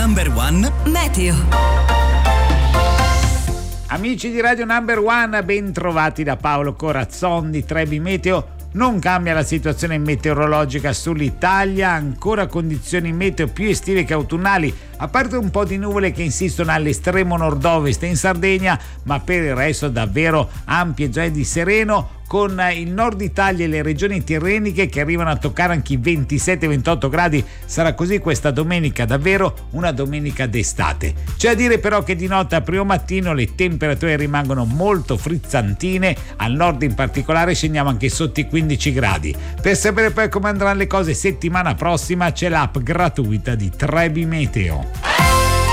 Number One Meteo. Amici di Radio Number One, ben trovati da Paolo Corazzon di Trebi Meteo. Non cambia la situazione meteorologica sull'Italia, ancora condizioni meteo più estive che autunnali, a parte un po' di nuvole che insistono all'estremo nord-ovest in Sardegna, ma per il resto davvero ampie zone di sereno, con il nord Italia e le regioni tirreniche che arrivano a toccare anche i 27-28 gradi. Sarà così questa domenica, davvero una domenica d'estate. C'è a dire però che di notte a primo mattino le temperature rimangono molto frizzantine, al nord in particolare scendiamo anche sotto i 15 gradi. Per sapere poi come andranno le cose settimana prossima c'è l'app gratuita di Trebi Meteo.